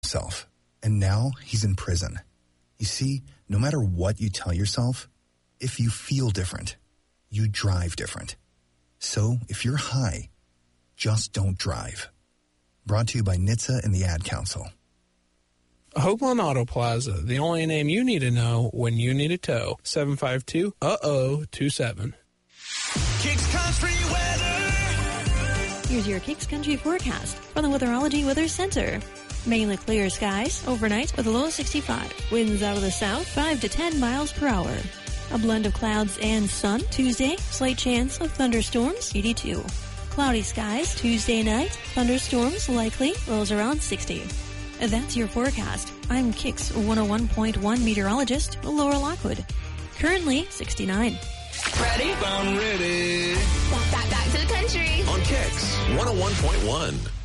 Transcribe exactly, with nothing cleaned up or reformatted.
himself, and now he's in prison. You see, no matter what you tell yourself, if you feel different, you drive different. So if you're high, just don't drive. Brought to you by N H T S A and the Ad Council. Hoagland Auto Plaza, the only name you need to know when you need a tow. seven five two, uh oh two seven. Kicks Country Weather. Here's your Kicks Country forecast from the Weatherology Weather Center. Mainly clear skies overnight with a low of sixty-five. Winds out of the south, five to ten miles per hour. A blend of clouds and sun. Tuesday, slight chance of thunderstorms, eighty-two. Cloudy skies Tuesday night. Thunderstorms likely, lows around sixty. That's your forecast. I'm Kicks one oh one point one meteorologist Laura Lockwood. Currently sixty-nine. Ready? I'm ready. Back, back, back to the country. On Kicks one oh one point one.